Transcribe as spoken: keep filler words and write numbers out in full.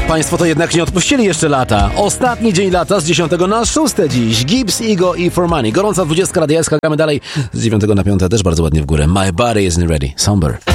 Państwo to jednak nie odpuścili jeszcze lata. Ostatni dzień lata z dziesiątego na szóste dziś. Gibbs, Ego i For Money. Gorąca dwudziestka radialska, gramy dalej z dziewiątego na piąte też bardzo ładnie w górę. My Body Isn't Ready. Somber.